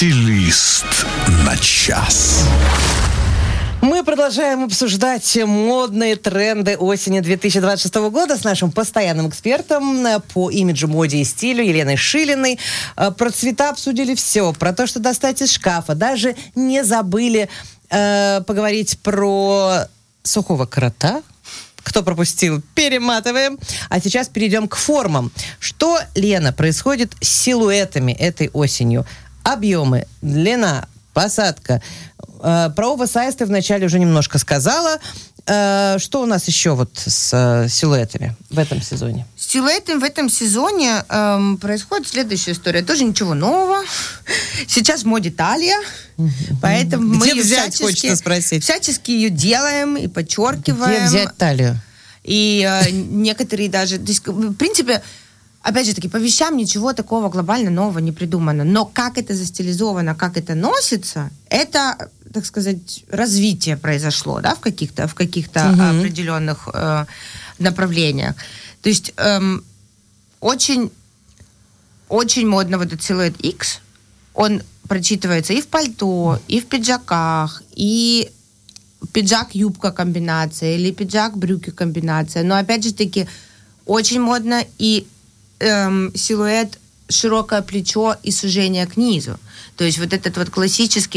Стилист на час. Мы продолжаем обсуждать модные тренды осени 2026 года с нашим постоянным экспертом по имиджу, моде и стилю Еленой Шилиной. Про цвета обсудили все, про то, что достать из шкафа. Даже не забыли поговорить про сухого крота. Кто пропустил, перематываем. А сейчас перейдем к формам. Что, Лена, происходит с силуэтами этой осенью? Объемы, длина, посадка. Про оверсайз ты вначале уже немножко сказала. Что у нас еще вот с силуэтами в этом сезоне? С силуэтами в этом сезоне происходит следующая история. Тоже ничего нового. Сейчас в моде талия. Поэтому мы всячески ее делаем и подчеркиваем. Где взять талию? И некоторые даже... То есть, в принципе, опять же таки, по вещам ничего такого глобально нового не придумано. Но как это застилизовано, как это носится, это, так сказать, развитие произошло, да, в каких-то определенных направлениях. То есть очень, очень модно вот этот силуэт X. Он прочитывается и в пальто, и в пиджаках, и пиджак-юбка комбинация, или пиджак-брюки комбинация. Но опять же таки, очень модно и силуэт широкое плечо и сужение к низу. То есть вот этот вот классический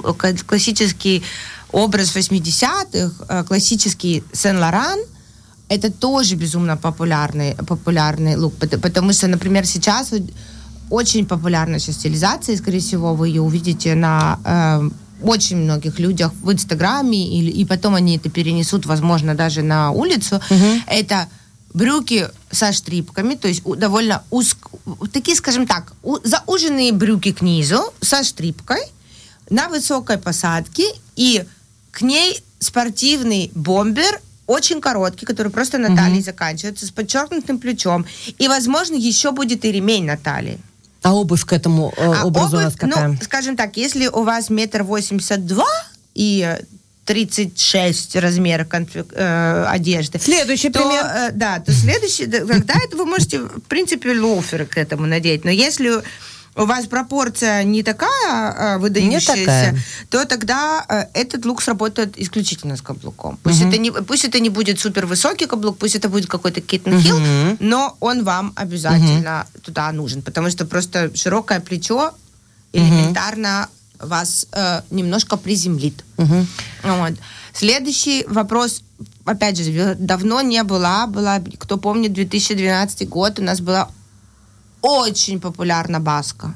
образ 80-х, классический Сен-Лоран, это тоже безумно популярный лук, потому что, например, сейчас очень популярна сейчас стилизация, скорее всего, вы ее увидите на очень многих людях в Инстаграме, и потом они это перенесут, возможно, даже на улицу. Это брюки со штрипками, то есть довольно такие, скажем так, зауженные брюки к низу со штрипкой на высокой посадке, и к ней спортивный бомбер, очень короткий, который просто на талии заканчивается, с подчеркнутым плечом. И, возможно, еще будет и ремень на талии. А обувь к этому образу у нас какая? Ну, скажем так, если у вас 1,82 м и 36 размеров одежды. Следующий пример. То следующий, тогда это вы можете, в принципе, лоферы к этому надеть. Но если у вас пропорция не такая выдающаяся, то тогда этот лук сработает исключительно с каблуком. Пусть это не будет супер высокий каблук, пусть это будет какой-то Kitten Hill, но он вам обязательно туда нужен, потому что просто широкое плечо элементарно вас немножко приземлит. Вот. Следующий вопрос, опять же, давно не была, кто помнит, 2012 год, у нас была очень популярна баска.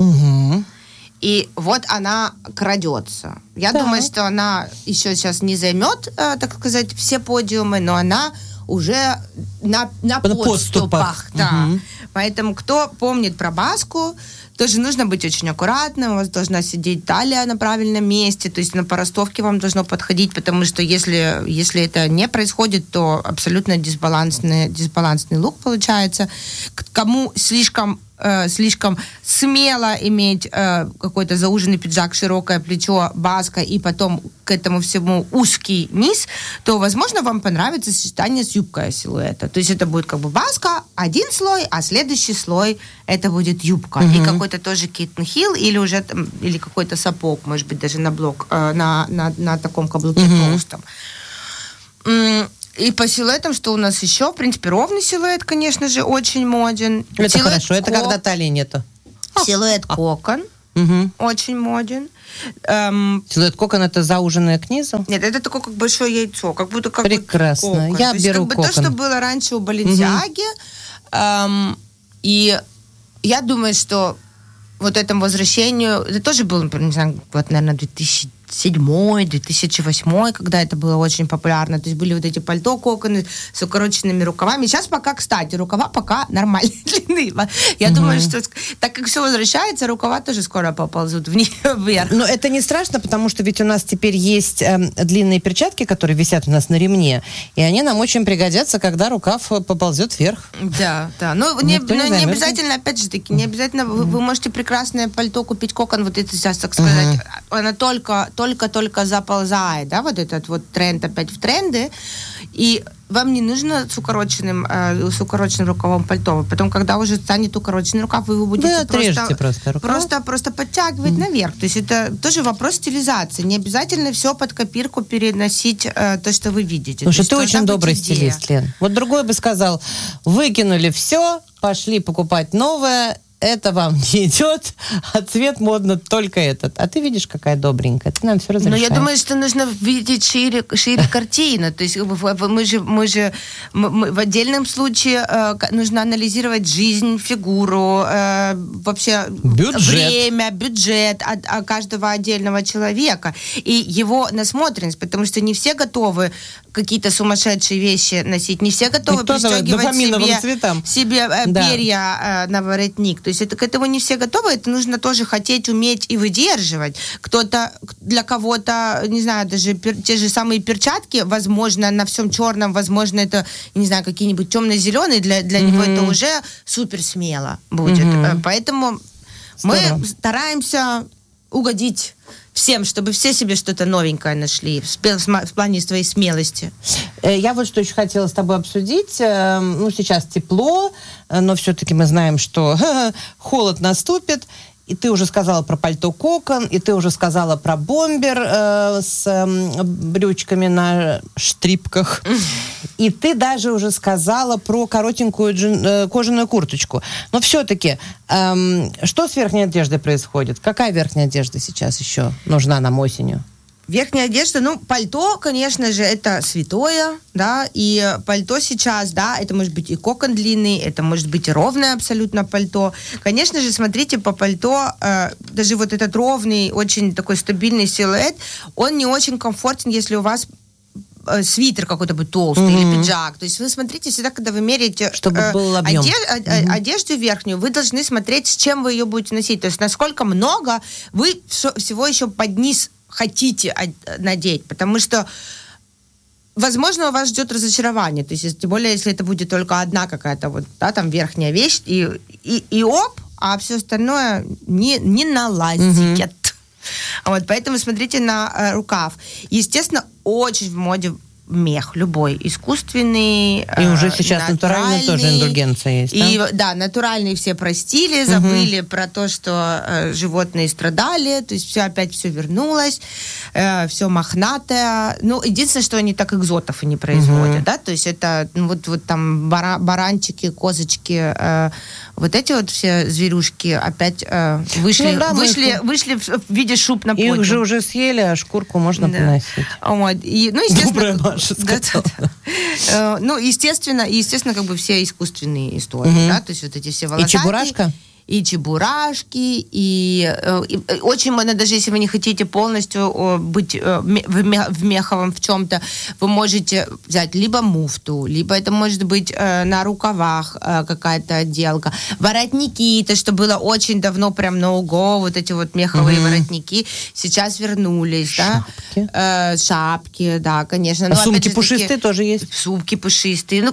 И вот она крадется. Я думаю, что она еще сейчас не займет, так сказать, все подиумы, но она уже на подступах. Да. Поэтому, кто помнит про баску, тоже нужно быть очень аккуратным, у вас должна сидеть талия на правильном месте, то есть на поростовке вам должно подходить, потому что если это не происходит, то абсолютно дисбалансный лук получается. Кому слишком смело иметь какой-то зауженный пиджак, широкое плечо, баска и потом к этому всему узкий низ, то, возможно, вам понравится сочетание с юбкой силуэта. То есть это будет как бы баска, один слой, а следующий слой это будет юбка. И какой-то тоже Kitten Hill или какой-то сапог, может быть, даже на блок, на таком каблуке толстом. И по силуэтам, что у нас еще? В принципе, ровный силуэт, конечно же, очень моден. Это силуэт хорошо, это когда талии нету. Силуэт кокон очень моден. Силуэт кокон — это зауженное к низу? Нет, это такое, как большое яйцо, как будто как прекрасно. Кокон. Я беру как бы кокон. То, что было раньше у Баленсиаги. И я думаю, что вот этому возвращению, это тоже был, не знаю, вот, наверное, 2007-2008, когда это было очень популярно. То есть были вот эти пальто, коконы с укороченными рукавами. Сейчас пока, кстати, рукава пока нормальной длины. Я думаю, что так как все возвращается, рукава тоже скоро поползут вверх. Но это не страшно, потому что ведь у нас теперь есть длинные перчатки, которые висят у нас на ремне, и они нам очень пригодятся, когда рукав поползет вверх. Да. Но не обязательно, опять же таки, не обязательно, вы можете прекрасное пальто купить, кокон, вот это сейчас, так сказать, она только заползает, да, вот этот вот тренд опять в тренды. И вам не нужно с укороченным рукавом пальто. Потом, когда уже станет укороченный рукав, вы его будете просто подтягивать наверх. То есть это тоже вопрос стилизации. Не обязательно все под копирку переносить то, что вы видите. Слушай, ты очень добрый стилист, Лен. Вот другой бы сказал, выкинули все, пошли покупать новое, это вам не идет, а цвет модно только этот. А ты видишь, какая добренькая. Ты нам все разрешаешь. Но я думаю, что нужно видеть шире картину. То есть мы в отдельном случае нужно анализировать жизнь, фигуру, вообще время, бюджет каждого отдельного человека и его насмотренность, потому что не все готовы какие-то сумасшедшие вещи носить, не все готовы пристегивать себе перья на воротник. То есть к этому не все готовы, это нужно тоже хотеть, уметь и выдерживать. Для кого-то, не знаю, даже те же самые перчатки, возможно, на всем черном, возможно, это, не знаю, какие-нибудь темно-зеленые, для него это уже супер смело будет. Поэтому мы стараемся угодить всем, чтобы все себе что-то новенькое нашли в плане своей смелости. Я вот что еще хотела с тобой обсудить. Ну, сейчас тепло, но все-таки мы знаем, что холод наступит. И ты уже сказала про пальто кокон, и ты уже сказала про бомбер с брючками на штрипках. И ты даже уже сказала про коротенькую кожаную курточку. Но все-таки, что с верхней одеждой происходит? Какая верхняя одежда сейчас еще нужна нам осенью? Верхняя одежда, пальто, конечно же, это святое, да, и пальто сейчас, да, это может быть и кокон длинный, это может быть и ровное абсолютно пальто. Конечно же, смотрите, по пальто, даже вот этот ровный, очень такой стабильный силуэт, он не очень комфортен, если у вас свитер какой-то будет толстый или пиджак. То есть вы смотрите всегда, когда вы меряете чтобы был объем. Одежду верхнюю, вы должны смотреть, с чем вы ее будете носить. То есть насколько много вы всего еще под низ хотите надеть, потому что, возможно, у вас ждет разочарование, то есть, тем более, если это будет только одна какая-то вот, да, там, верхняя вещь, и а все остальное не налазит. Вот, поэтому смотрите на рукав. Естественно, очень в моде мех любой, искусственный, и уже сейчас натуральный тоже индульгенция есть, и, да, натуральные все простили, забыли про то, что животные страдали, то есть опять все вернулось, все мохнатое. Единственное, что они так экзотов и не производят, да, то есть это вот там баранчики, козочки, вот эти вот все зверюшки опять вышли в виде шуб на подиум. Их же уже съели, а шкурку можно поносить. Вот. Естественно, естественно, как бы все искусственные истории, да, то есть вот эти все волосатые. И чебурашка? И чебурашки, и очень модно, даже если вы не хотите полностью быть в меховом в чем-то, вы можете взять либо муфту, либо это может быть на рукавах какая-то отделка. Воротники, это что было очень давно прям no-go, вот эти вот меховые воротники, сейчас вернулись, шапки. Да? Шапки, да, конечно. А сумки пушистые тоже есть? Сумки пушистые,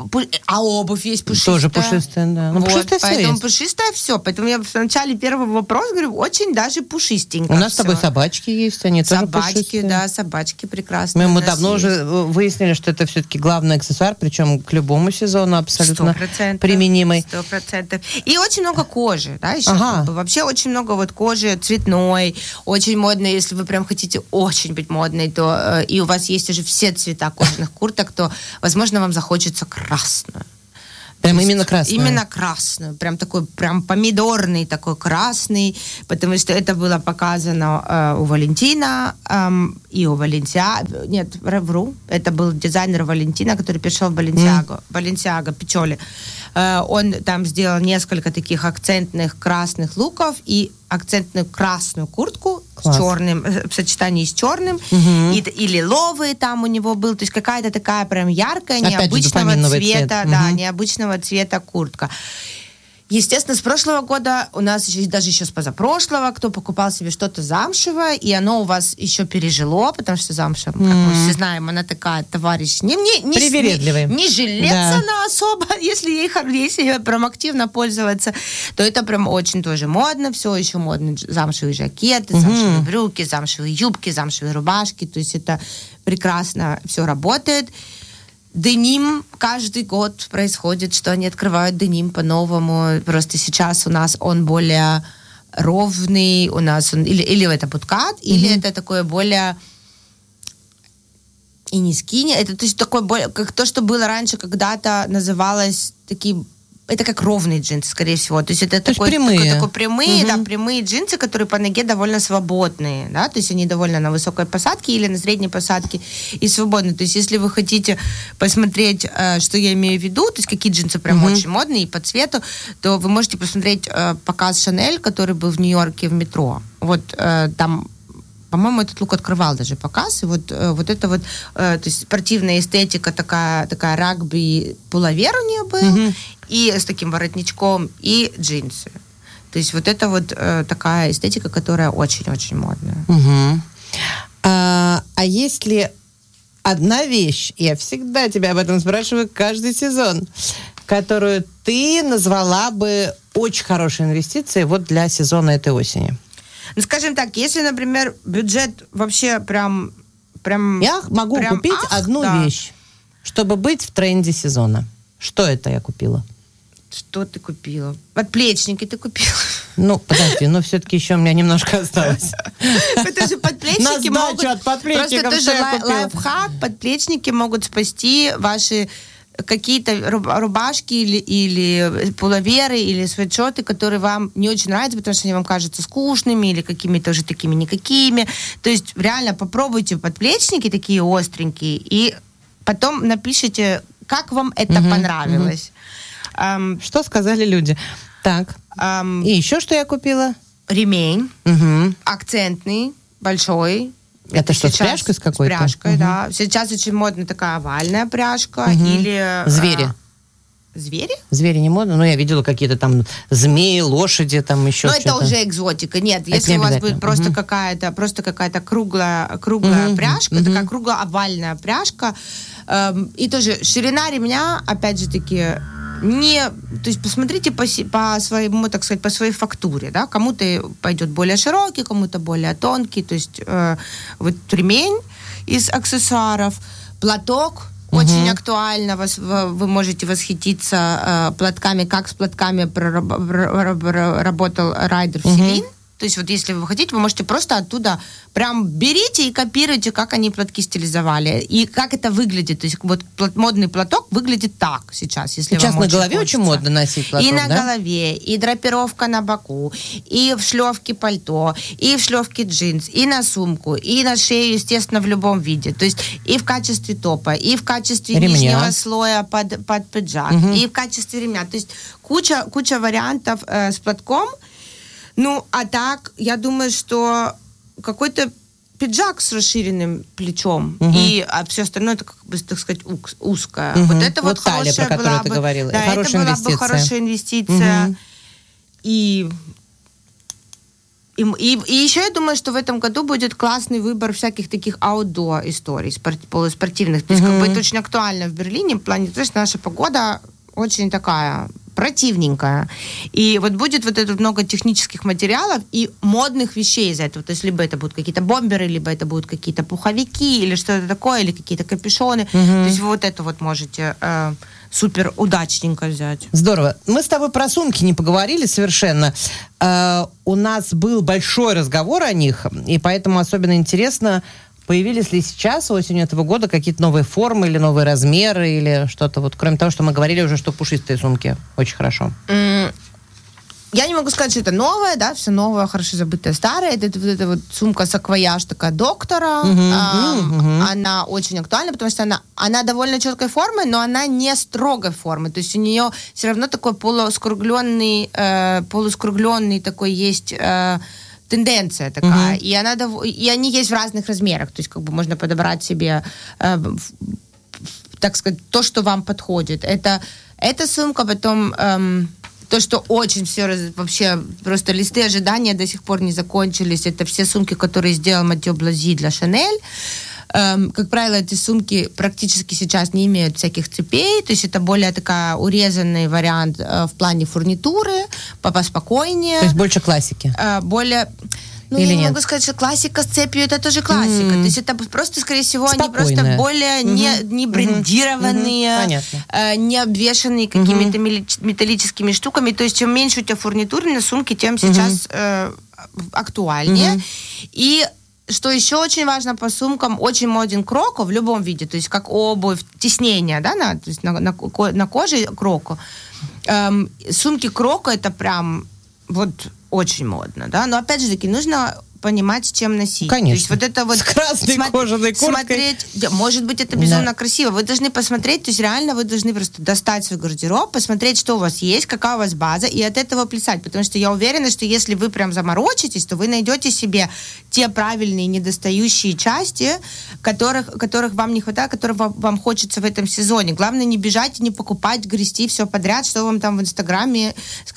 а обувь есть пушистая. Тоже пушистая, да. Вот, пушистая поэтому есть. Пушистая все. Поэтому я в начале первого вопроса говорю, очень даже пушистенько. У нас с тобой собачки есть, они тоже пушистые. Собачки, да, собачки прекрасные. Мы давно уже выяснили, что это все-таки главный аксессуар, причем к любому сезону абсолютно 100%, применимый. 100%. И очень много кожи, да, еще. Вообще очень много вот кожи цветной, очень модной. Если вы прям хотите очень быть модной, то и у вас есть уже все цвета кожаных курток, то, возможно, вам захочется красную. Прям именно красную? Именно красную. Прям такой, прям помидорный такой красный, потому что это было показано у Валентина и у Баленсиаго. Нет, вру. Это был дизайнер Валентина, который пришел в Баленсиаго, Пичоли. Он там сделал несколько таких акцентных красных луков и акцентную красную куртку с черным, в сочетании с черным, и лиловый там у него был, то есть какая-то такая прям яркая, необычного цвета, да, необычного цвета куртка. Естественно, с прошлого года у нас даже еще с позапрошлого, кто покупал себе что-то замшевое, и оно у вас еще пережило, потому что замша, как мы все знаем, она такая, товарищ, привередливый. Не жалеется она особо, если ей прям активно пользоваться, то это прям очень тоже модно, все еще модно, замшевые жакеты, замшевые брюки, замшевые юбки, замшевые рубашки, то есть это прекрасно все работает. Деним каждый год происходит, что они открывают деним по-новому. Просто сейчас у нас он более ровный, у нас он или это буткат, или это такое более и не скини. Это то есть такое более, как то, что было раньше, когда-то называлось такие. Это как ровные джинсы, скорее всего. То есть это такой прямые, да, прямые джинсы, которые по ноге довольно свободные, да, то есть они довольно на высокой посадке или на средней посадке и свободные. То есть если вы хотите посмотреть, что я имею в виду, то есть какие джинсы прям очень модные и по цвету, то вы можете посмотреть показ Шанель, который был в Нью-Йорке в метро. Вот там, по-моему, этот лук открывал даже показ, и вот это вот, то есть спортивная эстетика, такая рагби, пуловер у нее был, и с таким воротничком, и джинсы. То есть вот это вот такая эстетика, которая очень-очень модная. А есть ли одна вещь, я всегда тебя об этом спрашиваю каждый сезон, которую ты назвала бы очень хорошей инвестицией вот для сезона этой осени? Ну, скажем так, если, например, бюджет вообще прям я могу купить одну вещь, чтобы быть в тренде сезона. Что это я купила? Что ты купила? Подплечники ты купила. Ну, подожди, но все-таки еще у меня немножко осталось. Потому что подплечники могут... от подплечников, просто тоже лайфхак. Подплечники могут спасти ваши какие-то рубашки или пуловеры, или свитшоты, которые вам не очень нравятся, потому что они вам кажутся скучными или какими-то уже такими никакими. То есть реально попробуйте подплечники такие остренькие и потом напишите, как вам это понравилось. Что сказали люди? Так. И еще что я купила? Ремень. Акцентный, большой. Это что, с пряжкой с какой-то? С пряжкой, да. Сейчас очень модна такая овальная пряжка. Или... Звери. Звери? Звери не модно, но я видела какие-то там змеи, лошади, там еще что-то. Но это уже экзотика. Нет, это если у вас будет просто какая-то круглая пряжка, такая кругло-овальная пряжка, и тоже ширина ремня, опять же таки, то есть посмотрите по своему, так сказать, по своей фактуре, да, кому-то пойдет более широкий, кому-то более тонкий, то есть вот ремень из аксессуаров, платок, очень актуально, вы можете восхититься платками, как с платками работал Райдер Селин. То есть вот если вы хотите, вы можете просто оттуда прям берите и копируйте, как они платки стилизовали. И как это выглядит. То есть вот модный платок выглядит так сейчас, если сейчас вам на голове хочется. очень модно носить платок, и на голове, и драпировка на боку, и в шлёвке пальто, и в шлёвке джинс, и на сумку, и на шею, естественно, в любом виде. То есть и в качестве топа, и в качестве ремня. Нижнего слоя под пиджак, и в качестве ремня. То есть куча вариантов с платком. Ну, а так, я думаю, что какой-то пиджак с расширенным плечом, а все остальное, это, как бы, так сказать, узкое. Вот это вот талия, хорошая про которую была ты бы, говорила. да, хорошая это была инвестиция. бы хорошая инвестиция. И еще я думаю, что в этом году будет классный выбор всяких таких аутдор историй, полуспортивных. То есть, как бы, это очень актуально в Берлине, в плане, то есть, наша погода очень такая противненькая. И вот будет вот это много технических материалов и модных вещей из этого. То есть либо это будут какие-то бомберы, либо это будут какие-то пуховики, или что-то такое, или какие-то капюшоны. То есть вы вот это вот можете супер удачненько взять. Здорово. Мы с тобой про сумки не поговорили совершенно. У нас был большой разговор о них, и поэтому особенно интересно, появились ли сейчас, осенью этого года, какие-то новые формы или новые размеры, или что-то вот, кроме того, что мы говорили уже, что пушистые сумки очень хорошо. Я не могу сказать, что это новое, да, все новое, хорошо забытое старое. Это вот сумка-саквояж такая доктора. Она очень актуальна, потому что она довольно четкой формы, но она не строгой формы. То есть у нее все равно такой полускругленный такой есть... тенденция такая, и они есть в разных размерах, то есть как бы можно подобрать себе, так сказать, то, что вам подходит. Эта сумка, потом то, что очень все вообще просто листы ожидания до сих пор не закончились, это все сумки, которые сделал Матео Блази для Шанель. Как правило, эти сумки практически сейчас не имеют всяких цепей, то есть это более такая урезанный вариант в плане фурнитуры, поспокойнее. То есть больше классики. Ну, или я не нет? могу сказать, что классика с цепью это тоже классика. То есть это просто, скорее всего, Спокойная. они просто более не брендированные, не обвешанные какими-то металлическими штуками. То есть чем меньше у тебя фурнитуры на сумке, тем сейчас актуальнее. И что еще очень важно по сумкам, очень моден кроко в любом виде, то есть как обувь, теснение, да, то есть на коже кроко. Сумки кроко это прям вот очень модно, да, но опять же таки нужно понимать, чем носить. Конечно. То есть вот это вот... С красной кожаной курткой. Смотреть, может быть, это безумно красиво. Вы должны посмотреть, то есть реально вы должны просто достать свой гардероб, посмотреть, что у вас есть, какая у вас база, и от этого плясать. Потому что я уверена, что если вы прям заморочитесь, то вы найдете себе те правильные недостающие части, которых вам не хватает, которых вам хочется в этом сезоне. Главное не бежать, не покупать, грести все подряд, что вам там в Инстаграме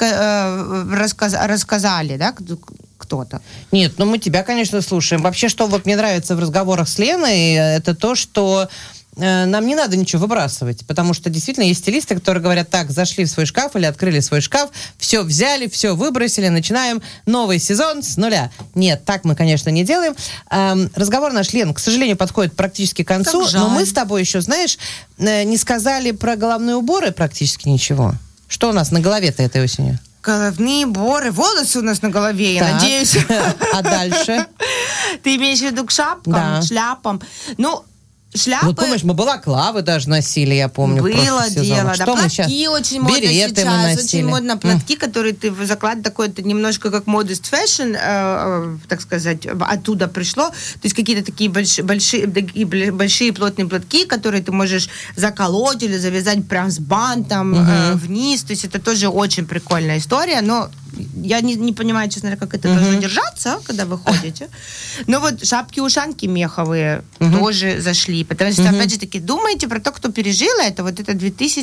рассказали, да, кто-то. Нет, ну мы тебя, конечно, слушаем. Вообще, что вот мне нравится в разговорах с Леной, это то, что нам не надо ничего выбрасывать, потому что действительно есть стилисты, которые говорят, так, зашли в свой шкаф или открыли свой шкаф, все взяли, все выбросили, начинаем новый сезон с нуля. Нет, так мы, конечно, не делаем. Разговор наш, Лен, к сожалению, подходит практически к концу, но мы с тобой еще, знаешь, не сказали про головные уборы практически ничего. Что у нас на голове-то этой осенью? Головные уборы, волосы у нас на голове, я надеюсь. А дальше? Ты имеешь в виду к шапкам, шляпам? Ну, шляпы... Вот помнишь, мы балаклавы даже носили, я помню. Было дело, да. Платки очень модно сейчас. Очень модно платки, которые ты закладываешь, такой, это немножко как modest fashion, так сказать, оттуда пришло. То есть какие-то такие большие плотные платки, которые ты можешь заколоть или завязать прям с бантом вниз. То есть это тоже очень прикольная история, но я не понимаю, честно говоря, как это должно держаться, когда вы ходите. Но вот шапки-ушанки меховые тоже зашли. Потому что, опять же таки, думайте про то, кто пережил это. Вот это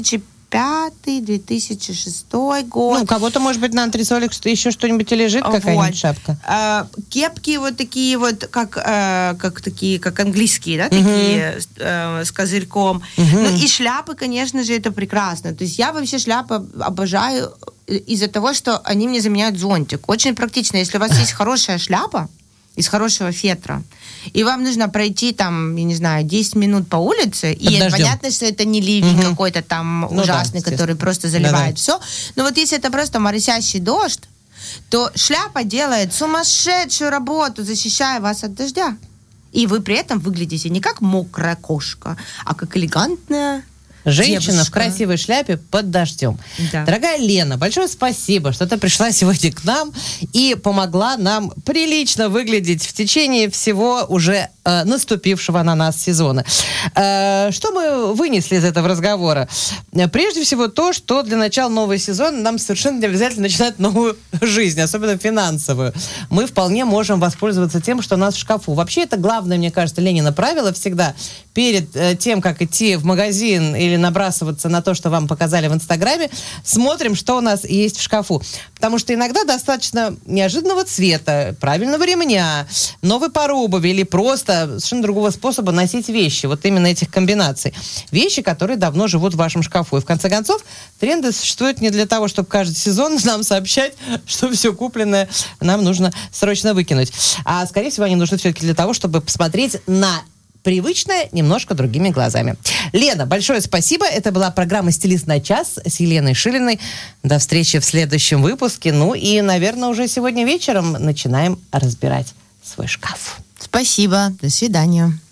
2005-2006 год. Ну, у кого-то, может быть, на антресолях еще что-нибудь и лежит, какая-нибудь шапка. Кепки вот такие вот, как английские, да, такие с козырьком. Ну, и шляпы, конечно же, это прекрасно. То есть я вообще шляпы обожаю из-за того, что они мне заменяют зонтик. Очень практично. Если у вас есть хорошая шляпа из хорошего фетра, и вам нужно пройти там, я не знаю, 10 минут по улице, и понятно, что это не ливень какой-то там ужасный, который просто заливает все. Но вот если это просто моросящий дождь, то шляпа делает сумасшедшую работу, защищая вас от дождя. И вы при этом выглядите не как мокрая кошка, а как элегантная женщина девушка в красивой шляпе под дождем. Да. Дорогая Лена, большое спасибо, что ты пришла сегодня к нам и помогла нам прилично выглядеть в течение всего уже наступившего на нас сезона. Что мы вынесли из этого разговора? Прежде всего то, что для начала нового сезона нам совершенно не обязательно начинать новую жизнь, особенно финансовую. Мы вполне можем воспользоваться тем, что у нас в шкафу. Вообще это главное, мне кажется, Ленина правило всегда перед тем, как идти в магазин или набрасываться на то, что вам показали в Инстаграме, смотрим, что у нас есть в шкафу. Потому что иногда достаточно неожиданного цвета, правильного ремня, новой пары обуви или просто совершенно другого способа носить вещи. Вот именно этих комбинаций. Вещи, которые давно живут в вашем шкафу. И в конце концов, тренды существуют не для того, чтобы каждый сезон нам сообщать, что все купленное нам нужно срочно выкинуть. А, скорее всего, они нужны все-таки для того, чтобы посмотреть на привычное немножко другими глазами. Лена, большое спасибо. Это была программа «Стилист на час» с Еленой Шилиной. До встречи в следующем выпуске. Ну и, наверное, уже сегодня вечером начинаем разбирать свой шкаф. Спасибо. До свидания.